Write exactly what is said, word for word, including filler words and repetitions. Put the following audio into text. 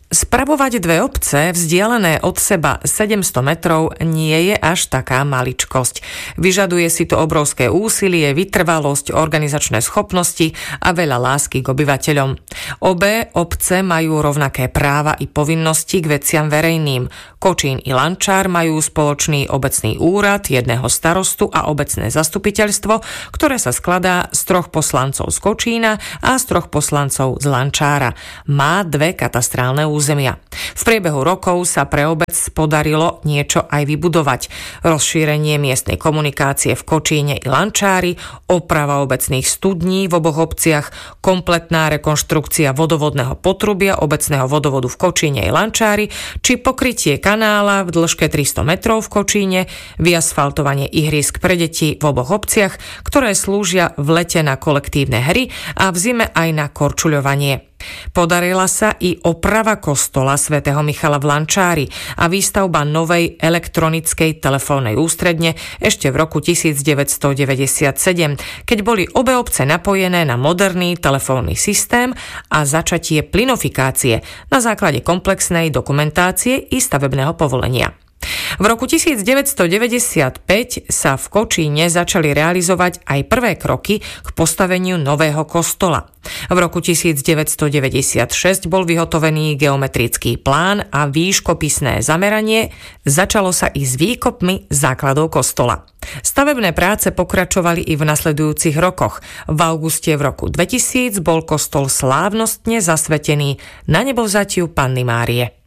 Spravovať dve obce vzdialené od seba sedemsto metrov nie je až taká maličkosť. Vyžaduje si to obrovské úsilie, vytrvalosť, organizačné schopnosti a veľa lásky k obyvateľom. Obe obce majú rovnaké práva i povinnosti k veciam verejným. Kočín i Lančár majú spoločný obecný úrad, jedného starostu a obecné zastupiteľstvo, ktoré sa skladá z troch poslancov z Kočína a z troch poslancov z Lančára. Má dve katastrálne územia. Územia. V priebehu rokov sa pre obec podarilo niečo aj vybudovať. Rozšírenie miestnej komunikácie v Kočíne i Lančári, oprava obecných studní v oboch obciach, kompletná rekonštrukcia vodovodného potrubia obecného vodovodu v Kočíne i Lančári, či pokrytie kanála v dĺžke tristo metrov v Kočíne, vyasfaltovanie ihrisk pre deti v oboch obciach, ktoré slúžia v lete na kolektívne hry a v zime aj na korčuľovanie. Podarila sa i oprava kostola svätého Michala v Lančári a výstavba novej elektronickej telefónnej ústredne ešte v roku devätnásťstodeväťdesiatsedem, keď boli obe obce napojené na moderný telefónny systém a začatie plynofikácie na základe komplexnej dokumentácie i stavebného povolenia. V roku devätnásťstodeväťdesiatpäť sa v Kočíne začali realizovať aj prvé kroky k postaveniu nového kostola. V roku devätnásťstodeväťdesiatšesť bol vyhotovený geometrický plán a výškopisné zameranie, začalo sa i s výkopmi základov kostola. Stavebné práce pokračovali i v nasledujúcich rokoch. V auguste v roku dvetisíc bol kostol slávnostne zasvetený na nebovzatiu Panny Márie.